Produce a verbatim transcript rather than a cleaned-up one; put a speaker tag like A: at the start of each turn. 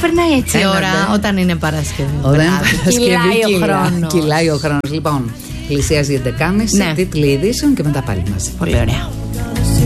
A: περνάει έτσι η ώρα όταν είναι Παρασκευή.
B: Όταν είναι Παρασκευή,
A: κυλάει ο χρόνος.
B: Κυλάει ο χρόνος. Λοιπόν, πλησιάζει η έντεκα και μισή,
A: ναι.
B: τίτλοι ειδήσεων και μετά πάλι μαζί.
A: Πολύ ωραία.